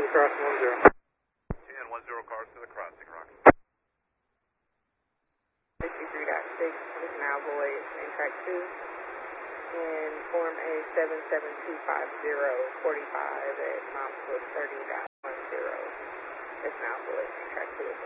crossing 10. 10-10 cars to the crossing, Rock. 53.6 is now void in track 2. And form a 77250 45 at miles 30.10 is now void in track 2.